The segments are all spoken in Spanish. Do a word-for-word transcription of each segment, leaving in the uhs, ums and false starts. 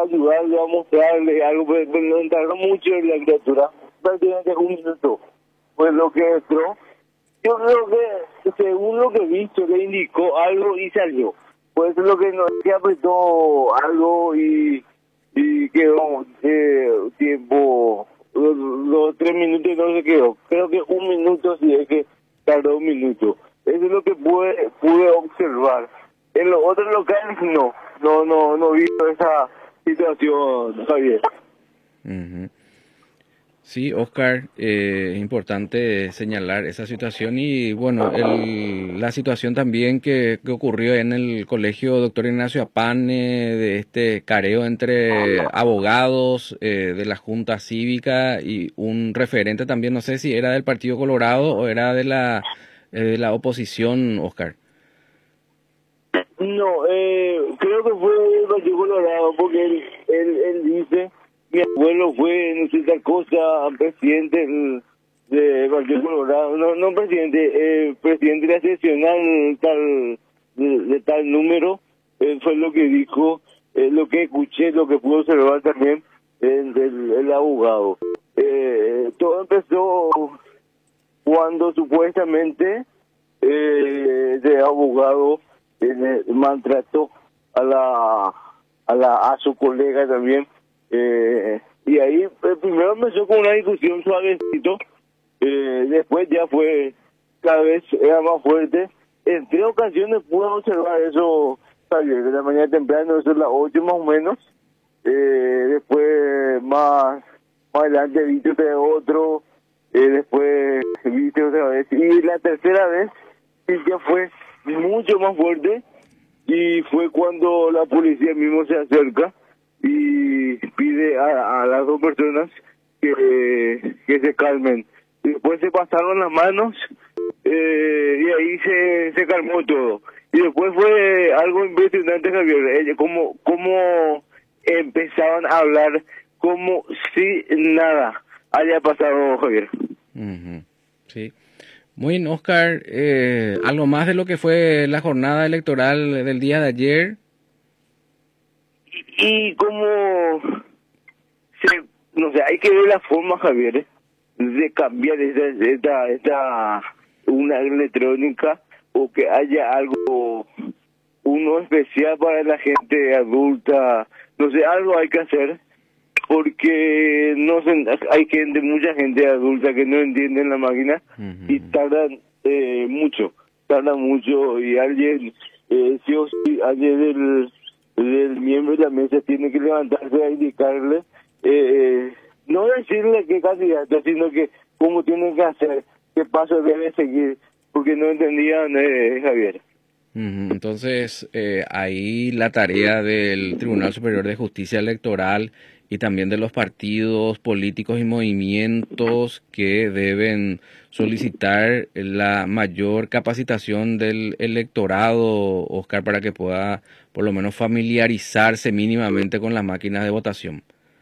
ayudarle, a mostrarle algo, pero, pero no tardó mucho en la criatura, prácticamente un minuto fue lo que entró. Yo creo que, según lo que he visto, le indicó algo y salió. Pues lo que no que apretó algo y, y quedó eh, tiempo, los, los tres minutos no se quedó. Creo que un minuto sí es que tardó un minuto. Eso es lo que pude, pude observar. En los otros locales no, no, no, no he visto esa situación, Javier. Uh-huh. Sí, Oscar, eh, es importante señalar esa situación y bueno, el, la situación también que, que ocurrió en el colegio Doctor Ignacio Apane, de este careo entre abogados eh, de la Junta Cívica y un referente también, no sé si era del Partido Colorado o era de la, eh, de la oposición, Oscar. No, eh, creo que fue el Partido Colorado porque él, él, él dice... Mi abuelo fue, no sé, tal cosa, presidente del, de Partido Colorado, no, no presidente, eh, presidente de la seccional tal, de, de tal número, eh, fue lo que dijo, eh, lo que escuché, lo que pude observar también el, el, el abogado. Eh, todo empezó cuando supuestamente eh, el abogado eh, maltrató a la, a la, a su colega también. Eh, y ahí eh, primero empezó con una discusión suavecito, eh, después ya fue cada vez era más fuerte. En tres ocasiones pude observar eso, Javier, de la mañana temprano, eso es las ocho más o menos. Eh, después más, más adelante viste otra otro, eh, después viste otra vez. Y la tercera vez sí ya fue mucho más fuerte y fue cuando la policía mismo se acerca y pide a, a las dos personas que, que se calmen. Y después se pasaron las manos eh, y ahí se, se calmó todo. Y después fue algo impresionante, Javier, eh, como, como empezaban a hablar como si nada haya pasado, Javier. Uh-huh. Sí. Muy bien, Oscar, eh, ¿algo más de lo que fue la jornada electoral del día de ayer? Y como, se, no sé, hay que ver la forma, Javier, de cambiar esta, esta, esta una electrónica o que haya algo, uno especial para la gente adulta, no sé, algo hay que hacer, porque no se, hay gente, mucha gente adulta que no entienden la máquina uh-huh. y tardan eh, mucho, tardan mucho y alguien, eh, sí o sí, alguien del... el miembro de la mesa tiene que levantarse a indicarle, eh, no decirle qué candidato, sino que cómo tienen que hacer, qué paso debe seguir, porque no entendían, eh, Javier. Entonces, eh, ahí la tarea del Tribunal Superior de Justicia Electoral y también de los partidos políticos y movimientos que deben solicitar la mayor capacitación del electorado, Oscar, para que pueda por lo menos familiarizarse mínimamente con las máquinas de votación.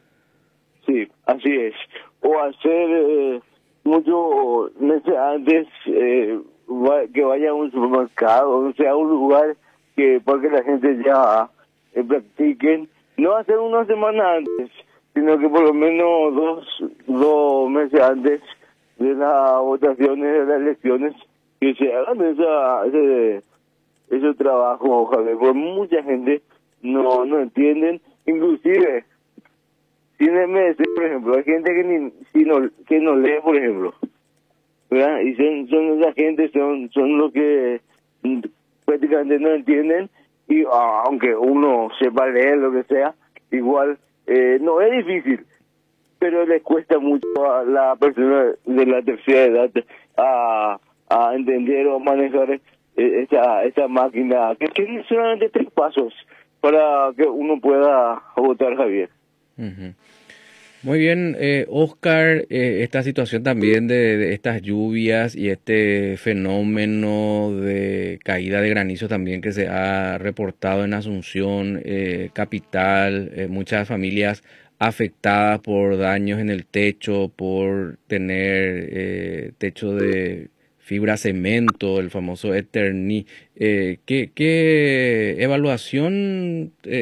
Sí, así es. O hacer eh, mucho meses antes eh, que vaya a un supermercado, o sea, a un lugar que para que la gente ya eh, practiquen. No hacer una semana antes, sino que por lo menos dos, dos meses antes de las votaciones, de las elecciones, que se hagan esa, ese, ese trabajo, Javier, porque mucha gente no, no entienden, inclusive, tiene meses, por ejemplo, hay gente que ni, si no, que no lee, por ejemplo, ¿verdad? Y son, son esa gente, son, son los que prácticamente no entienden, y ah, aunque uno sepa leer lo que sea, igual eh, no es difícil, pero les cuesta mucho a la persona de la tercera edad a, a entender o manejar eh, esa, esa máquina que tiene solamente tres pasos para que uno pueda votar, Javier. Uh-huh. Muy bien, eh, Oscar, eh, esta situación también de, de estas lluvias y este fenómeno de caída de granizo también que se ha reportado en Asunción, eh, capital, eh, muchas familias afectadas por daños en el techo, por tener eh, techo de fibra cemento, el famoso Eterni. Eh, ¿qué, qué evaluación eh,